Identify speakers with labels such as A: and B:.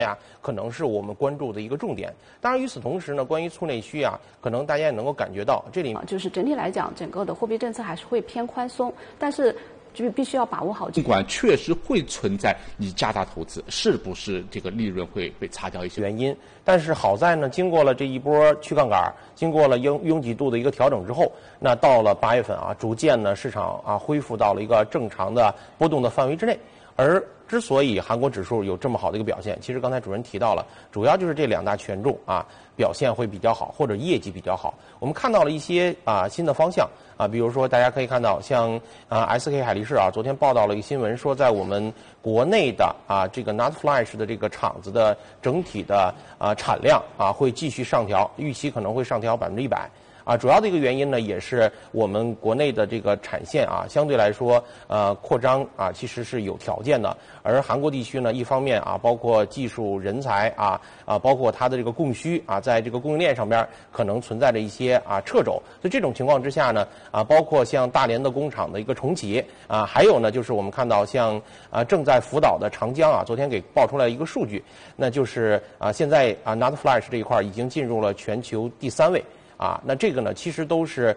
A: 呀，可能是我们关注的一个重点。当然，与此同时呢，关于促内需啊，可能大家也能够感觉到，这里
B: 就是整体来讲，整个的货币政策还是会偏宽松，但是就必须要把握好。
C: 尽管确实会存在你加大投资，是不是这个利润会被擦掉一些
A: 原因？但是好在呢，经过了这一波去杠杆，经过了拥挤度的一个调整之后，那到了8月份啊，逐渐呢市场啊恢复到了一个正常的波动的范围之内。而之所以韩国指数有这么好的一个表现，其实刚才主任提到了，主要就是这2大权重啊表现会比较好，或者业绩比较好。我们看到了一些新的方向啊，比如说大家可以看到，像SK 海力士啊，昨天报道了一个新闻，说在我们国内的这个 NOT Flash 的这个厂子的整体的产量会继续上调，预期可能会上调100%。主要的一个原因呢，也是我们国内的这个产线相对来说扩张其实是有条件的。而韩国地区呢，一方面包括技术人才包括它的这个供需在这个供应链上边可能存在着一些掣肘。所以这种情况之下呢，包括像大连的工厂的一个重启还有呢就是我们看到像正在福岛的长江昨天给爆出来一个数据，那就是现在NOT Flash 这一块已经进入了全球第3位。那这个呢，其实都是